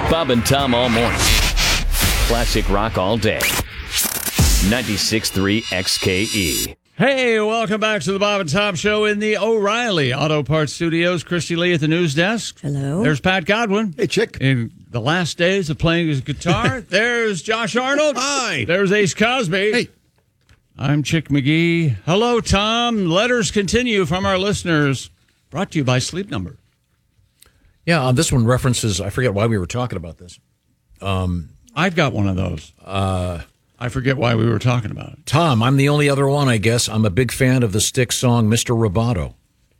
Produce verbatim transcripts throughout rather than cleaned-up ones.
Bob and Tom all morning. Classic rock all day. ninety-six point three X K E. Hey, welcome back to the Bob and Tom Show in the O'Reilly Auto Parts Studios. Christy Lee at the news desk. Hello. There's Pat Godwin. Hey, Chick. In the last days of playing his guitar. There's Josh Arnold. Hi. There's Ace Cosby. Hey. I'm Chick McGee. Hello, Tom. Letters continue from our listeners. Brought to you by Sleep Number. Yeah, uh, this one references, I forget why we were talking about this. Um, I've got one of those. Uh, I forget why we were talking about it. Tom, I'm the only other one, I guess. I'm a big fan of the Styx song, Mister Roboto.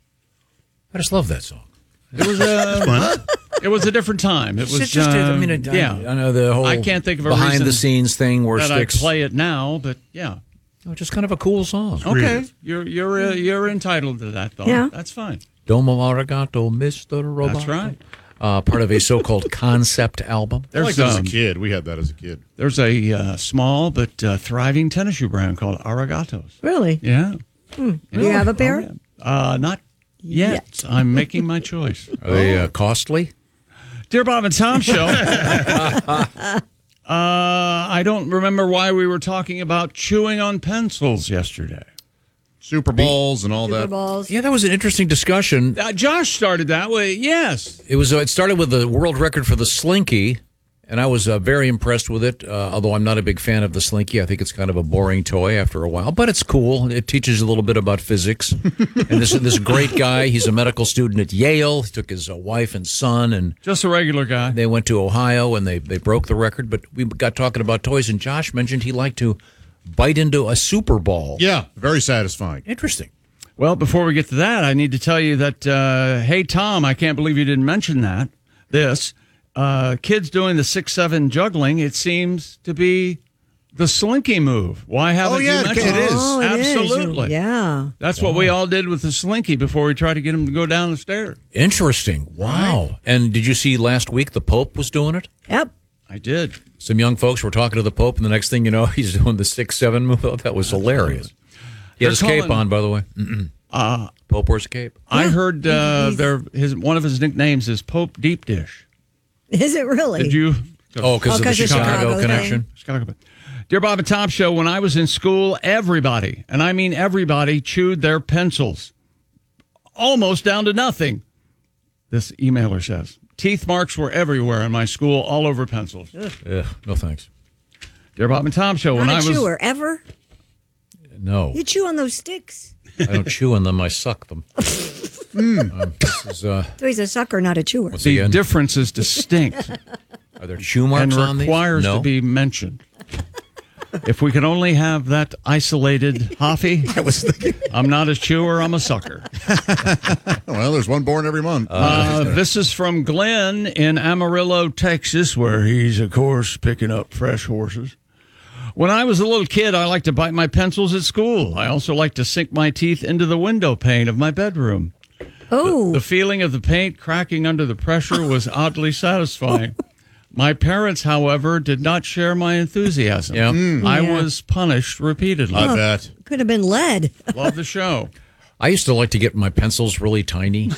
I just love that song. It was a, it was a different time. It was It's just, uh, I mean, I, yeah. I know the whole I can't think of a behind reason the scenes thing where that Styx I play it now, but yeah. Oh, just kind of a cool song. Okay, you're you're uh, you're entitled to that, though. Yeah. That's fine. Domo arigato, Mister Roboto. That's right. Uh, part of a so-called concept album. I liked There's it as a um, kid. We had that as a kid. there's a uh, small but uh, thriving tennis shoe brand called Arigatos. Really? Yeah. Do you have a pair? Oh, yeah. Uh, not yet. Yet. I'm making my choice. Are they uh, costly? Dear Bob and Tom Show. uh, I don't remember why we were talking about chewing on pencils yesterday. Super Bowls and all Super that. Balls. Yeah, that was an interesting discussion. Uh, Josh started that way. Yes. It was. Uh, it started with the world record for the Slinky, and I was uh, very impressed with it. Uh, although I'm not a big fan of the Slinky, I think it's kind of a boring toy after a while. But it's cool. It teaches you a little bit about physics. And this this great guy, he's a medical student at Yale. He took his uh, wife and son, and Just a regular guy. they went to Ohio, and they they broke the record. But we got talking about toys, and Josh mentioned he liked to bite into a Super Ball. Yeah, very satisfying. Interesting. Well, before we get to that, I need to tell you that, uh, hey, Tom, I can't believe you didn't mention that. This, uh, kids doing the six seven juggling, it seems to be the Slinky move. Why haven't Oh, yeah, you it- mentioned it is. Oh, it is. Absolutely. Yeah. That's what we all did with the Slinky before we tried to get him to go down the stairs. Interesting. Wow. And did you see last week the Pope was doing it? Yep. I did. Some young folks were talking to the Pope, and the next thing you know, he's doing the six seven move. Oh, that was hilarious. He had his They're cape calling- on, by the way. Mm-mm. Uh, Pope wears a cape. I heard uh, He's- their his one of his nicknames is Pope Deep Dish. Is it really? Did you? Oh, because Oh, of the 'cause of Chicago, Chicago connection. thing. Chicago. Dear Bob and Tom Show, when I was in school, everybody, and I mean everybody, chewed their pencils. Almost down to nothing, this emailer says. Teeth marks were everywhere in my school, all over pencils. Ugh, no thanks. Dear Bob and Tom Show, when Not I a was... chewer, ever? No, You chew on those sticks. I don't chew on them. I suck them. Um, this is, uh, So he's a sucker, not a chewer. once The again, difference is distinct are there chew and marks on these? requires No. to be mentioned. If we could only have that isolated Hoffy, I was thinking, I'm not a chewer, I'm a sucker. well, there's one born every month. Uh, this is from Glenn in Amarillo, Texas, where he's, of course, picking up fresh horses. When I was a little kid, I liked to bite my pencils at school. I also liked to sink my teeth into the window pane of my bedroom. Oh. The feeling of the paint cracking under the pressure was oddly satisfying. My parents, however, did not share my enthusiasm. Yeah. I Yeah. was punished repeatedly. I bet. Could have been lead. Love the show. I used to like to get my pencils really tiny.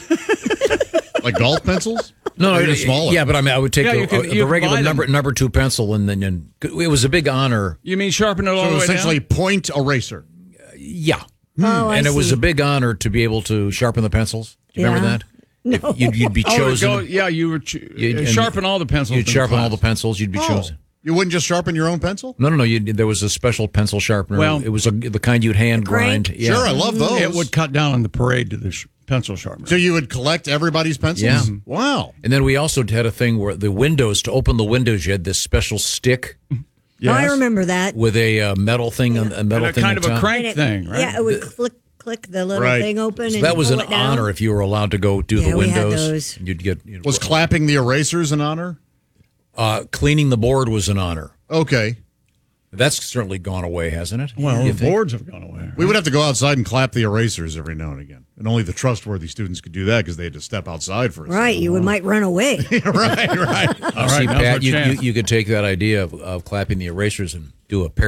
Like golf pencils? No, Or no, even smaller. Yeah, but I mean, I would take Yeah, the, you could- uh, you the regular buy them. number number two pencil, and then and it was a big honor. You mean sharpen it all So the way essentially down? point eraser. Yeah. Oh, I and it was see. a big honor to be able to sharpen the pencils. Do you remember Yeah. that? If you'd, you'd be Oh, chosen. go, yeah, you were ch- You'd- and sharpen all the pencils. You'd in sharpen all the class. pencils. You'd be Oh. chosen. You wouldn't just sharpen your own pencil? No, no, no. You, there was a special pencil sharpener. Well- it was a, the kind you'd hand crank? grind. Yeah. Sure, I love those. It would cut down on the parade to the sh- pencil sharpener. So you would collect everybody's pencils? Yeah. Wow. And then we also had a thing where the windows, to open the windows, you had this special stick Oh, I remember that. with a uh, metal thing, on a metal And a thing kind on of a top. crank And it- thing, right? Yeah, it would click, click the little Right. thing open. So and that you was an pull it down. honor if you were allowed to go do Yeah, the we had windows. those. You'd get you know, Was clapping the erasers an honor? uh, cleaning the board was an honor. Okay. That's certainly gone away, hasn't it? Well, You the think? boards have gone away. We would have to go outside and clap the erasers every now and again. And only the trustworthy students could do that because they had to step outside for a Right, you would, might run away. second. right, right. All See, right, now's our Pat, you, you, chance. you could take that idea of, of clapping the erasers and do a pair